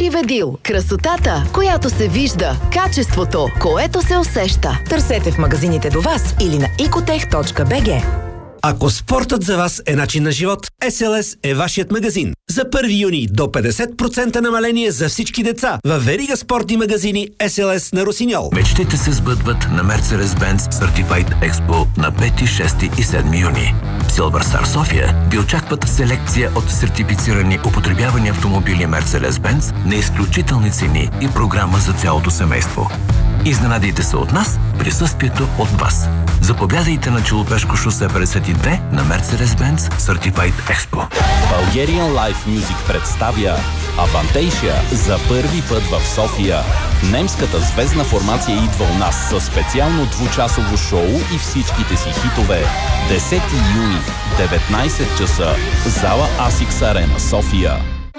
Приведил. Красотата, която се вижда. Качеството, което се усеща. Търсете в магазините до вас или на ecotech.bg. Ако спортът за вас е начин на живот, SLS е вашият магазин. За 1 юни до 50% намаление за всички деца във верига спортни магазини SLS на Росиньол. Мечтите се сбъдват на Mercedes-Benz Certified Expo на 5, 6 и 7 юни. Silver Star София ви очакват селекция от сертифицирани употребявани автомобили Mercedes-Benz на изключителни цени и програма за цялото семейство. Изненадайте се от нас, присъствието от вас. Заповядайте на Челопешко шосе 52 на Mercedes-Benz Certified Expo. Bulgarian Live Music представя Авантейшия за първи път в София. Немската звездна формация идва у нас със специално двучасово шоу и всичките си хитове. 10 юни, 19 часа, зала Асикс Арена, София.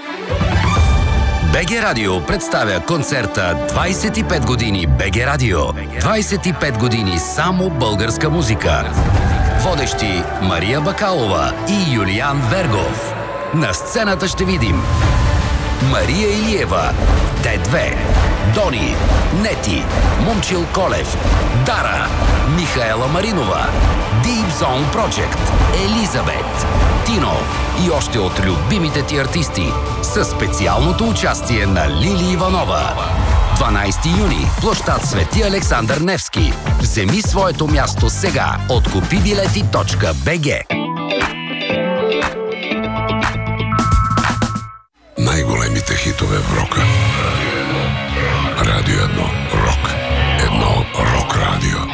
БГ Радио представя концерта 25 години БГ Радио. 25 години само българска музика. Водещи Мария Бакалова и Юлиан Вергов. На сцената ще видим Мария Илиева, Д2, Дони, Нети, Момчил Колев, Дара, Михаела Маринова, Deep Zone Project, Елизабет, Тино и още от любимите ти артисти със специалното участие на Лили Иванова. 12 юни, площад Свети Александър Невски. Вземи своето място сега от kupibileti.bg. Най-големите хитове в рока. Радио 1. Рок. Едно Рок Радио.